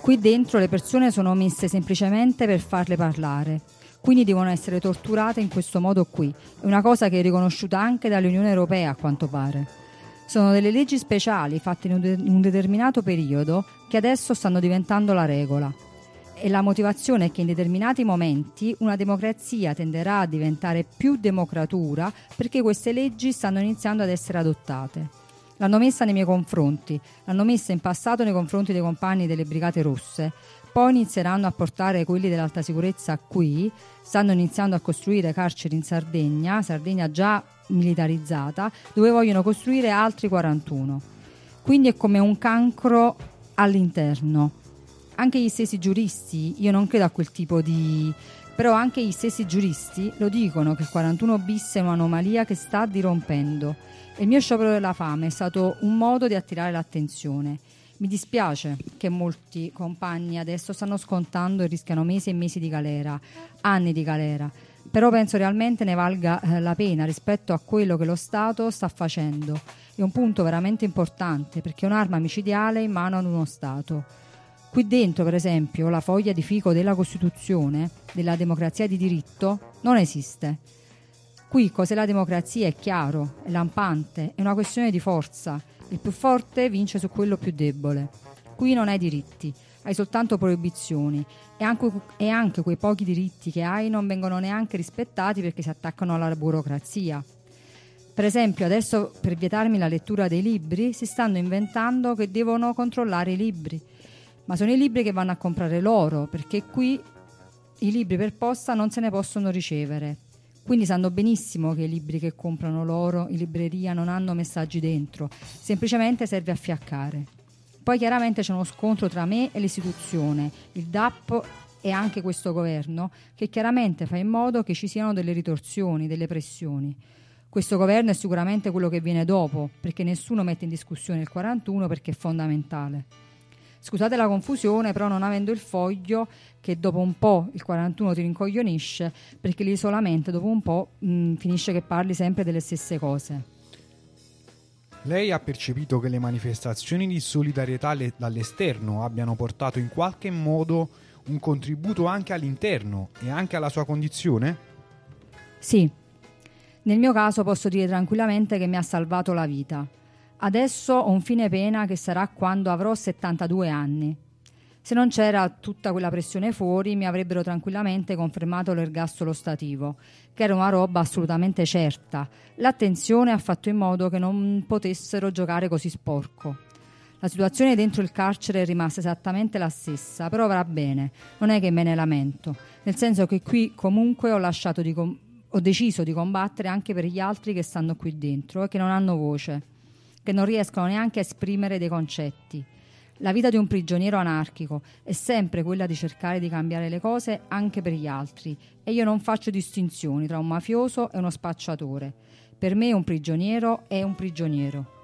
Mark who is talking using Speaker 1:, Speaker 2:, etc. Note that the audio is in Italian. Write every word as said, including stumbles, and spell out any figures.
Speaker 1: Qui dentro le persone sono messe semplicemente per farle parlare, quindi devono essere torturate in questo modo qui. È una cosa che è riconosciuta anche dall'Unione Europea, a quanto pare. Sono delle leggi speciali fatte in un, de- in un determinato periodo che adesso stanno diventando la regola. E la motivazione è che in determinati momenti una democrazia tenderà a diventare più democratura perché queste leggi stanno iniziando ad essere adottate. L'hanno messa nei miei confronti, l'hanno messa in passato nei confronti dei compagni delle Brigate Rosse, poi inizieranno a portare quelli dell'alta sicurezza qui, stanno iniziando a costruire carceri in Sardegna, Sardegna già militarizzata, dove vogliono costruire altri quarantuno. Quindi è come un cancro all'interno. Anche gli stessi giuristi, io non credo a quel tipo di... però anche gli stessi giuristi lo dicono che il quarantuno bis è un'anomalia che sta dirompendo. Il mio sciopero della fame è stato un modo di attirare l'attenzione. Mi dispiace che molti compagni adesso stanno scontando e rischiano mesi e mesi di galera, anni di galera, però penso realmente ne valga eh, la pena rispetto a quello che lo Stato sta facendo. È un punto veramente importante perché è un'arma micidiale in mano ad uno Stato. Qui dentro, per esempio, la foglia di fico della Costituzione, della democrazia di diritto, non esiste. Qui cos'è la democrazia è chiaro, è lampante, è una questione di forza. Il più forte vince su quello più debole. Qui non hai diritti, hai soltanto proibizioni e anche, e anche quei pochi diritti che hai non vengono neanche rispettati perché si attaccano alla burocrazia. Per esempio, adesso per vietarmi la lettura dei libri si stanno inventando che devono controllare i libri, ma sono i libri che vanno a comprare loro, perché qui i libri per posta non se ne possono ricevere. Quindi sanno benissimo che i libri che comprano loro in libreria non hanno messaggi dentro, semplicemente serve a fiaccare. Poi chiaramente c'è uno scontro tra me e l'istituzione, il D A P e anche questo governo, che chiaramente fa in modo che ci siano delle ritorsioni, delle pressioni. Questo governo è sicuramente quello che viene dopo, perché nessuno mette in discussione il quarantuno perché è fondamentale. Scusate la confusione, però non avendo il foglio, che dopo un po' il quarantuno ti rincoglionisce, perché l'isolamento dopo un po' mh, finisce che parli sempre delle stesse cose.
Speaker 2: Lei ha percepito che le manifestazioni di solidarietà le- dall'esterno abbiano portato in qualche modo un contributo anche all'interno e anche alla sua condizione?
Speaker 1: Sì, nel mio caso posso dire tranquillamente che mi ha salvato la vita. Adesso ho un fine pena che sarà quando avrò settantadue anni. Se non c'era tutta quella pressione fuori, mi avrebbero tranquillamente confermato l'ergastolo stativo, che era una roba assolutamente certa. L'attenzione ha fatto in modo che non potessero giocare così sporco. La situazione dentro il carcere è rimasta esattamente la stessa, però va bene, non è che me ne lamento, nel senso che qui comunque ho lasciato di com- ho deciso di combattere anche per gli altri che stanno qui dentro e che non hanno voce, che non riescono neanche a esprimere dei concetti. La vita di un prigioniero anarchico è sempre quella di cercare di cambiare le cose anche per gli altri e io non faccio distinzioni tra un mafioso e uno spacciatore. Per me un prigioniero è un prigioniero.